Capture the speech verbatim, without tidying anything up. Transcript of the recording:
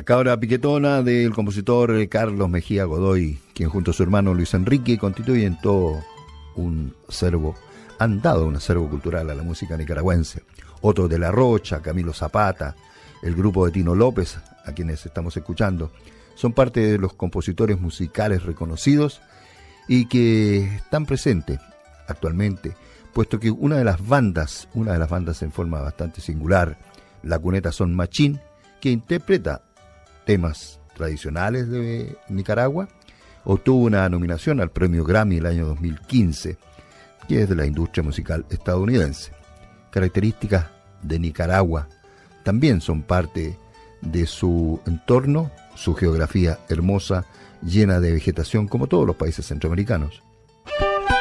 La cabra piquetona del compositor Carlos Mejía Godoy, quien junto a su hermano Luis Enrique constituyen todo un acervo, han dado un acervo cultural a la música nicaragüense. Otros de La Rocha, Camilo Zapata, el grupo de Tino López, a quienes estamos escuchando, son parte de los compositores musicales reconocidos y que están presentes actualmente, puesto que una de las bandas, una de las bandas en forma bastante singular, La Cuneta Son Machín, que interpreta temas tradicionales de Nicaragua, obtuvo una nominación al premio Grammy el año dos mil quince, que es de la industria musical estadounidense. Características de Nicaragua también son parte de su entorno, su geografía hermosa, llena de vegetación como todos los países centroamericanos.